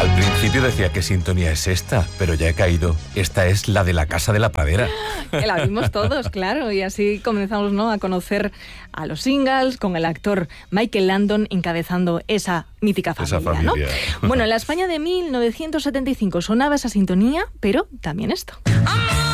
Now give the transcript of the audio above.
Al principio decía, ¿qué sintonía es esta? Pero ya he caído. Esta es la de La Casa de la Pradera. Que la vimos todos, claro. Y así comenzamos, ¿no?, a conocer a los Ingalls, con el actor Michael Landon encabezando esa mítica familia, ¿no? Bueno, en la España de 1975 sonaba esa sintonía, pero también esto.